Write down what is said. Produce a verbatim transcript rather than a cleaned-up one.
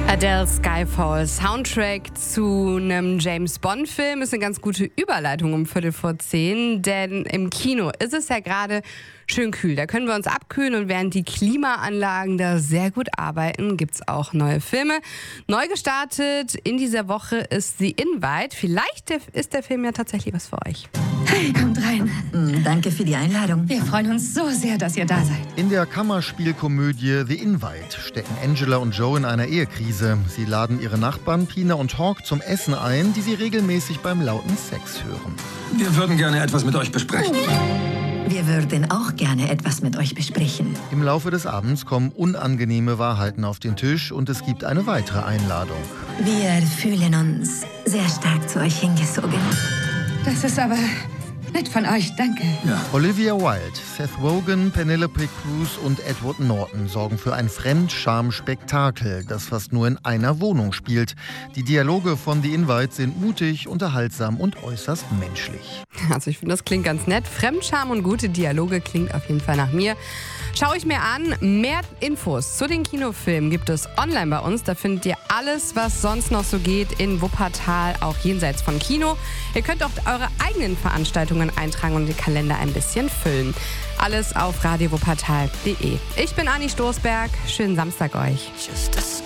Adele Skyfall, Soundtrack zu einem James-Bond-Film, ist eine ganz gute Überleitung um Viertel vor zehn, denn im Kino ist es ja gerade schön kühl. Da können wir uns abkühlen und während die Klimaanlagen da sehr gut arbeiten, gibt es auch neue Filme. Neu gestartet in dieser Woche ist The Invite. Vielleicht ist der Film ja tatsächlich was für euch. Hey, kommt rein. Mm, danke für die Einladung. Wir freuen uns so sehr, dass ihr da seid. In der Kammerspielkomödie The Invite stecken Angela und Joe in einer Ehekrise. Sie laden ihre Nachbarn Pina und Hawk zum Essen ein, die sie regelmäßig beim lauten Sex hören. Wir würden gerne etwas mit euch besprechen. Wir würden auch gerne etwas mit euch besprechen. Im Laufe des Abends kommen unangenehme Wahrheiten auf den Tisch und es gibt eine weitere Einladung. Wir fühlen uns sehr stark zu euch hingezogen. Das ist aber nett von euch, danke. Ja. Olivia Wilde, Seth Rogen, Penelope Cruz und Edward Norton sorgen für ein Fremdscham-Spektakel, das fast nur in einer Wohnung spielt. Die Dialoge von The Invite sind mutig, unterhaltsam und äußerst menschlich. Also ich finde, das klingt ganz nett. Fremdscham und gute Dialoge klingt auf jeden Fall nach mir. Schaue ich mir an. Mehr Infos zu den Kinofilmen gibt es online bei uns. Da findet ihr alles, was sonst noch so geht in Wuppertal, auch jenseits von Kino. Ihr könnt auch eure eigenen Veranstaltungen eintragen und den Kalender ein bisschen füllen. Alles auf radio wuppertal punkt de. Ich bin Anni Stoßberg. Schönen Samstag euch.